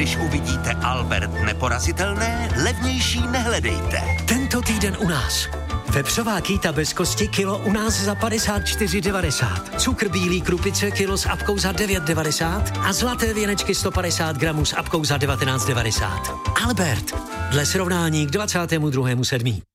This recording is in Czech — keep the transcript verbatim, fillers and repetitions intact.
když uvidíte Albert neporazitelné, levnější nehledejte. Tento týden u nás. Vepřová kýta bez kosti kilo u nás za padesát čtyři devadesát. Cukr bílý krupice kilo s apkou za devět devadesát a zlaté věnečky sto padesát gramů s apkou za devatenáct devadesát. Albert, dle srovnání k dvacátému druhému sedmý